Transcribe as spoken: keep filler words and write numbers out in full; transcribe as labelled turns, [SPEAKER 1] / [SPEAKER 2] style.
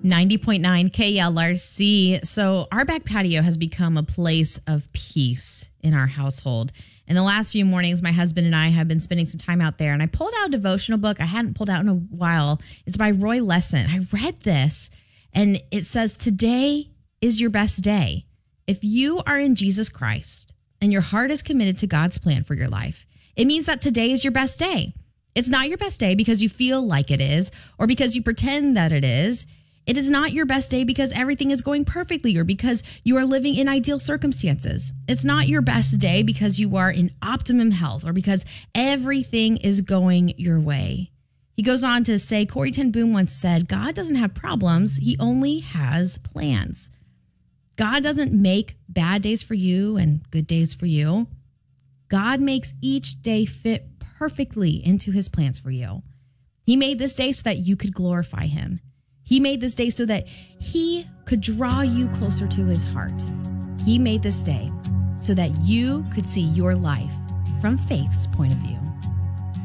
[SPEAKER 1] ninety point nine K L R C. So our back patio has become a place of peace in our household. In the last few mornings, my husband and I have been spending some time out there, and I pulled out a devotional book I hadn't pulled out in a while. It's by Roy Lesson. I read this, and it says, today is your best day. If you are in Jesus Christ and your heart is committed to God's plan for your life, it means that today is your best day. It's not your best day because you feel like it is or because you pretend that it is. It is not your best day because everything is going perfectly or because you are living in ideal circumstances. It's not your best day because you are in optimum health or because everything is going your way. He goes on to say, Corrie ten Boom once said, God doesn't have problems. He only has plans. God doesn't make bad days for you and good days for you. God makes each day fit perfectly into his plans for you. He made this day so that you could glorify him. He made this day so that he could draw you closer to his heart. He made this day so that you could see your life from faith's point of view.